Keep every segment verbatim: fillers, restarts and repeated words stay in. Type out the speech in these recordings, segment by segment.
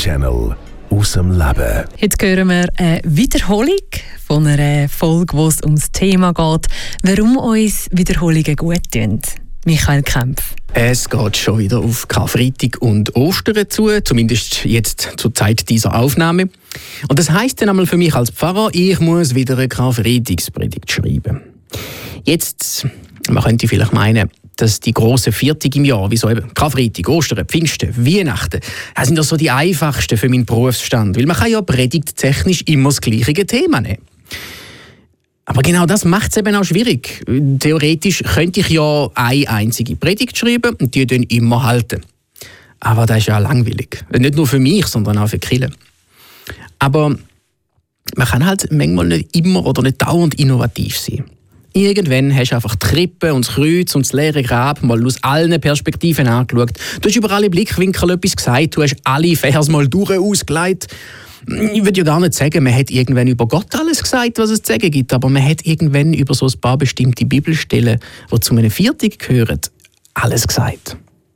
Live-Channel aus dem Leben. Jetzt hören wir eine Wiederholung von einer Folge, wo es um das Thema geht, warum uns Wiederholungen gut tun. Michael Kempf. Es geht schon wieder auf Karfreitag und Ostern zu, zumindest jetzt zur Zeit dieser Aufnahme. Und das heisst dann einmal für mich als Pfarrer, ich muss wieder eine Karfreitagspredigt schreiben. Jetzt, man könnte vielleicht meinen, dass die grossen Viertage im Jahr, wie so eben Karfreitag, Ostern, Pfingsten, Weihnachten, das sind doch so die einfachsten für meinen Berufsstand, weil man kann ja predigttechnisch immer das gleiche Thema nehmen. Aber genau das macht es eben auch schwierig. Theoretisch könnte ich ja eine einzige Predigt schreiben und die dann immer halten. Aber das ist ja langweilig. Nicht nur für mich, sondern auch für die Kirche. Aber man kann halt manchmal nicht immer oder nicht dauernd innovativ sein. Irgendwann hast du einfach die Krippe und das Kreuz und das leere Grab mal aus allen Perspektiven angeschaut. Du hast über alle Blickwinkel etwas gesagt, du hast alle Vers mal durch ausgelegt. Ich würde ja gar nicht sagen, man hat irgendwann über Gott alles gesagt, was es zu sagen gibt, aber man hat irgendwann über so ein paar bestimmte Bibelstellen, die zu einem Viertag gehören, alles gesagt.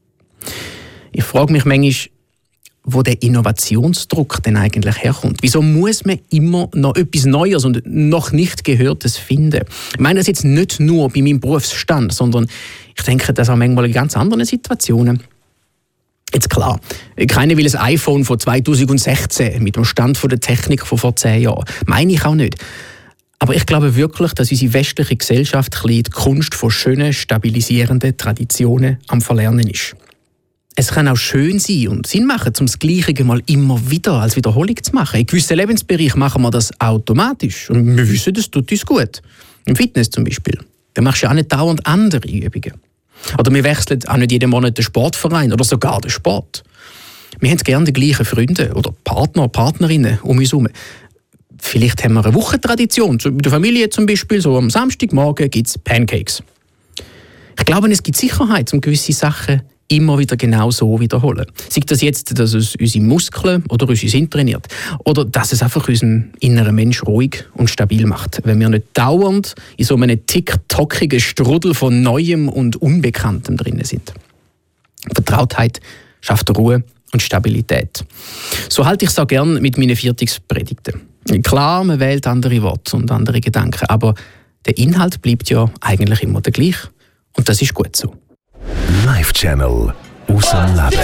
Ich frage mich manchmal, wo der Innovationsdruck denn eigentlich herkommt. Wieso muss man immer noch etwas Neues und noch nicht Gehörtes finden? Ich meine das jetzt nicht nur bei meinem Berufsstand, sondern ich denke das auch manchmal in ganz anderen Situationen. Jetzt klar, keiner will ein iPhone von zweitausendsechzehn mit dem Stand der Technik von vor zehn Jahren. Meine ich auch nicht. Aber ich glaube wirklich, dass unsere westliche Gesellschaft die Kunst von schönen, stabilisierenden Traditionen am Verlernen ist. Es kann auch schön sein und Sinn machen, um das Gleiche mal immer wieder als Wiederholung zu machen. In gewissen Lebensbereichen machen wir das automatisch. Und wir wissen, das tut uns gut. Im Fitness zum Beispiel. Da machst du ja auch nicht dauernd andere Übungen. Oder wir wechseln auch nicht jeden Monat den Sportverein oder sogar den Sport. Wir haben gerne die gleichen Freunde oder Partner, Partnerinnen um uns herum. Vielleicht haben wir eine Wochentradition. In der Familie zum Beispiel, so am Samstagmorgen gibt es Pancakes. Ich glaube, es gibt Sicherheit, um gewisse Sachen immer wieder genau so wiederholen. Sei das jetzt, dass es unsere Muskeln oder unser Sinn trainiert. Oder dass es einfach unseren inneren Mensch ruhig und stabil macht. Wenn wir nicht dauernd in so einem tick-tockigen Strudel von Neuem und Unbekanntem drin sind. Vertrautheit schafft Ruhe und Stabilität. So halte ich es auch gern mit meinen Viertagspredigten. Klar, man wählt andere Worte und andere Gedanken, aber der Inhalt bleibt ja eigentlich immer der gleiche. Und das ist gut so. Live-Channel aus dem Leben.